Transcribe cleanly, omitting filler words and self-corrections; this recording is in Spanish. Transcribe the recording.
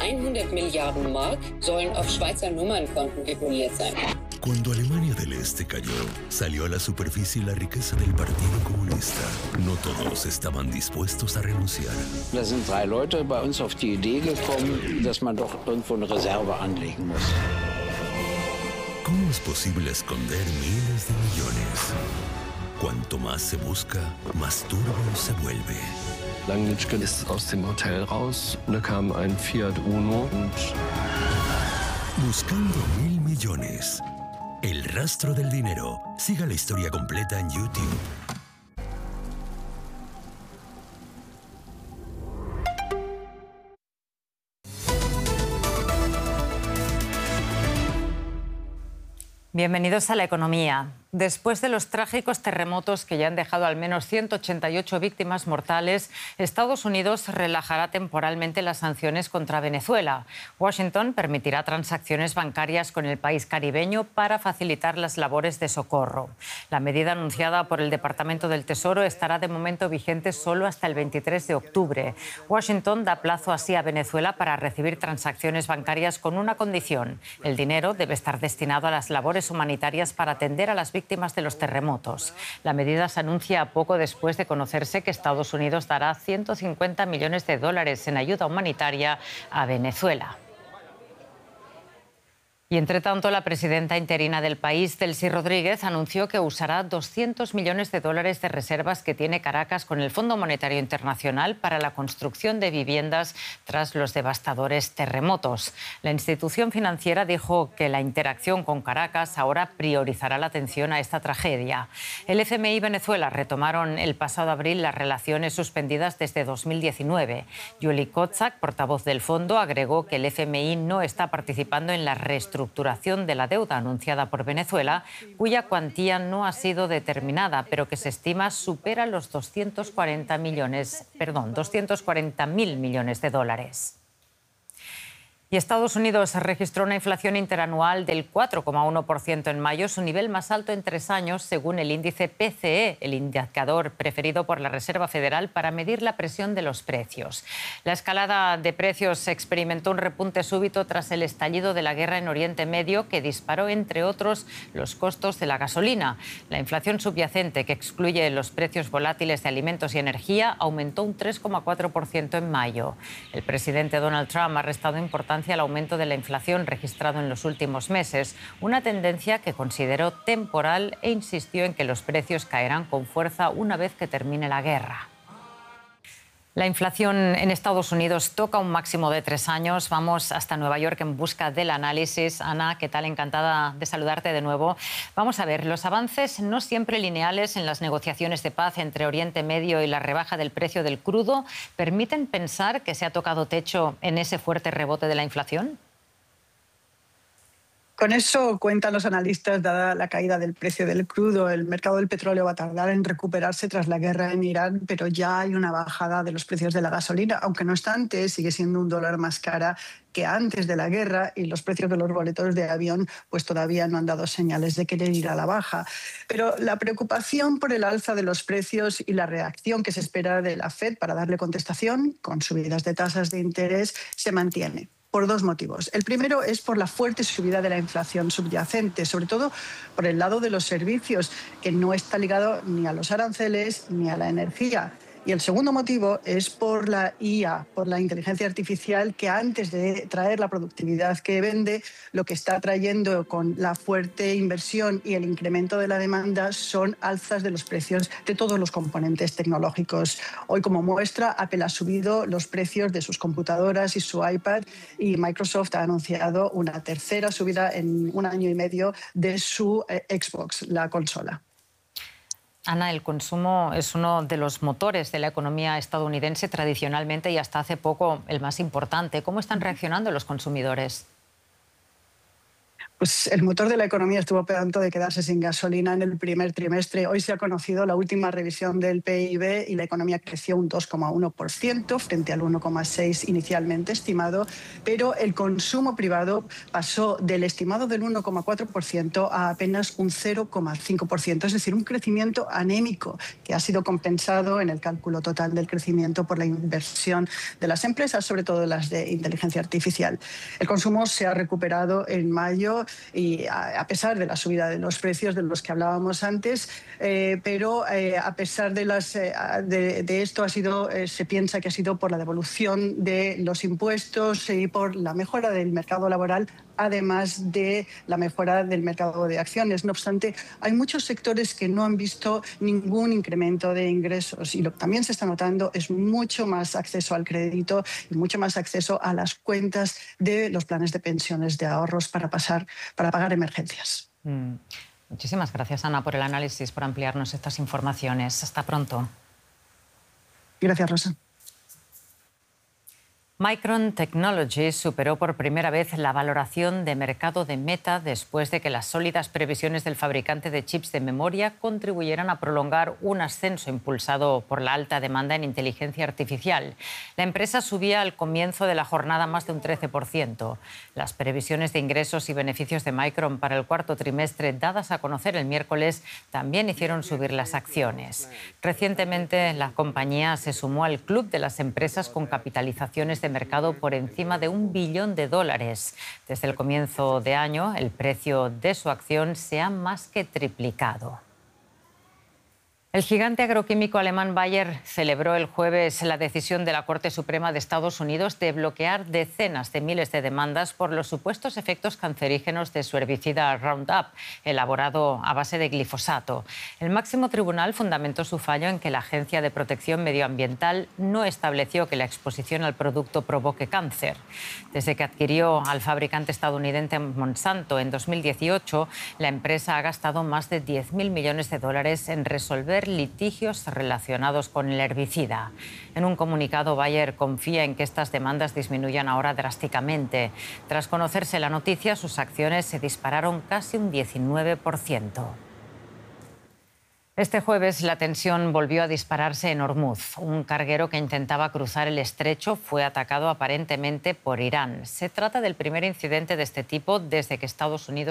100 Milliarden Mark sollen auf Schweizer Nummernkonten deponiert sein. Cuando Alemania del Este cayó, salió a la superficie la riqueza del Partido Comunista. No todos estaban dispuestos a renunciar. Da sind 3 Leute bei uns auf die Idee gekommen, dass man doch irgendwo eine Reserve anlegen muss. ¿Cómo es posible esconder miles de millones? Cuanto más se busca, más turbio se vuelve. Langnitschke ist aus dem Hotel raus. Da kam ein Fiat Uno und... Buscando 1.000 millones. El rastro del dinero. Siga la historia completa en YouTube. Bienvenidos a La Economía. Después de los trágicos terremotos que ya han dejado al menos 188 víctimas mortales, Estados Unidos relajará temporalmente las sanciones contra Venezuela. Washington permitirá transacciones bancarias con el país caribeño para facilitar las labores de socorro. La medida anunciada por el Departamento del Tesoro estará de momento vigente solo hasta el 23 de octubre. Washington da plazo así a Venezuela para recibir transacciones bancarias con una condición. El dinero debe estar destinado a las labores humanitarias para atender a las víctimas de los terremotos. La medida se anuncia poco después de conocerse que Estados Unidos dará 150 millones de dólares en ayuda humanitaria a Venezuela. Y, entre tanto, la presidenta interina del país, Delcy Rodríguez, anunció que usará 200 millones de dólares de reservas que tiene Caracas con el Fondo Monetario Internacional para la construcción de viviendas tras los devastadores terremotos. La institución financiera dijo que la interacción con Caracas ahora priorizará la atención a esta tragedia. El FMI y Venezuela retomaron el pasado abril las relaciones suspendidas desde 2019. Julie Kotzak, portavoz del fondo, agregó que el FMI no está participando en la reestructuración de la deuda anunciada por Venezuela, cuya cuantía no ha sido determinada, pero que se estima supera los 240.000 millones de dólares. Y Estados Unidos registró una inflación interanual del 4,1% en mayo, su nivel más alto en 3 años, según el índice PCE, el indicador preferido por la Reserva Federal para medir la presión de los precios. La escalada de precios experimentó un repunte súbito tras el estallido de la guerra en Oriente Medio, que disparó, entre otros, los costos de la gasolina. La inflación subyacente, que excluye los precios volátiles de alimentos y energía, aumentó un 3,4% en mayo. El presidente Donald Trump ha restado importancia al aumento de la inflación registrado en los últimos meses, una tendencia que consideró temporal e insistió en que los precios caerán con fuerza una vez que termine la guerra. La inflación en Estados Unidos toca un máximo de 3 años. Vamos hasta Nueva York en busca del análisis. Ana, ¿qué tal? Encantada de saludarte de nuevo. Vamos a ver, los avances no siempre lineales en las negociaciones de paz entre Oriente Medio y la rebaja del precio del crudo permiten pensar que se ha tocado techo en ese fuerte rebote de la inflación. Con eso cuentan los analistas, dada la caída del precio del crudo. El mercado del petróleo va a tardar en recuperarse tras la guerra en Irán, pero ya hay una bajada de los precios de la gasolina, aunque no obstante sigue siendo $1 más cara que antes de la guerra, y los precios de los boletos de avión pues todavía no han dado señales de querer ir a la baja. Pero la preocupación por el alza de los precios y la reacción que se espera de la Fed para darle contestación con subidas de tasas de interés se mantiene. Por 2 motivos. El primero es por la fuerte subida de la inflación subyacente, sobre todo por el lado de los servicios, que no está ligado ni a los aranceles ni a la energía. Y el segundo motivo es por la IA, por la inteligencia artificial, que antes de traer la productividad que vende, lo que está trayendo con la fuerte inversión y el incremento de la demanda son alzas de los precios de todos los componentes tecnológicos. Hoy, como muestra, Apple ha subido los precios de sus computadoras y su iPad, y Microsoft ha anunciado una tercera subida en 1 año y medio de su Xbox, la consola. Ana, el consumo es uno de los motores de la economía estadounidense tradicionalmente y hasta hace poco el más importante. ¿Cómo están reaccionando los consumidores? Pues el motor de la economía estuvo a punto de quedarse sin gasolina en el primer trimestre. Hoy se ha conocido la última revisión del PIB y la economía creció un 2,1% frente al 1,6% inicialmente estimado, pero el consumo privado pasó del estimado del 1,4% a apenas un 0,5%, es decir, un crecimiento anémico que ha sido compensado en el cálculo total del crecimiento por la inversión de las empresas, sobre todo las de inteligencia artificial. El consumo se ha recuperado en mayo y a pesar de la subida de los precios de los que hablábamos antes, pero a pesar de esto se piensa que ha sido por la devolución de los impuestos y por la mejora del mercado laboral, además de la mejora del mercado de acciones. No obstante, hay muchos sectores que no han visto ningún incremento de ingresos y lo que también se está notando es mucho más acceso al crédito y mucho más acceso a las cuentas de los planes de pensiones de ahorros para pagar emergencias. Muchísimas gracias, Ana, por el análisis, por ampliarnos estas informaciones. Hasta pronto. Gracias, Rosa. Micron Technology superó por primera vez la valoración de mercado de Meta después de que las sólidas previsiones del fabricante de chips de memoria contribuyeran a prolongar un ascenso impulsado por la alta demanda en inteligencia artificial. La empresa subía al comienzo de la jornada más de un 13%. Las previsiones de ingresos y beneficios de Micron para el cuarto trimestre, dadas a conocer el miércoles, también hicieron subir las acciones. Recientemente, la compañía se sumó al club de las empresas con capitalizaciones de mercado por encima de $1 billón. Desde el comienzo de año, el precio de su acción se ha más que triplicado. El gigante agroquímico alemán Bayer celebró el jueves la decisión de la Corte Suprema de Estados Unidos de bloquear decenas de miles de demandas por los supuestos efectos cancerígenos de su herbicida Roundup, elaborado a base de glifosato. El máximo tribunal fundamentó su fallo en que la Agencia de Protección Medioambiental no estableció que la exposición al producto provoque cáncer. Desde que adquirió al fabricante estadounidense Monsanto en 2018, la empresa ha gastado más de $10.000 millones en resolver litigios relacionados con el herbicida. En un comunicado, Bayer confía en que estas demandas disminuyan ahora drásticamente. Tras conocerse la noticia, sus acciones se dispararon casi un 19%. Este jueves la tensión volvió a dispararse en Hormuz. Un carguero que intentaba cruzar el estrecho fue atacado aparentemente por Irán. Se trata del primer incidente de este tipo desde que Estados Unidos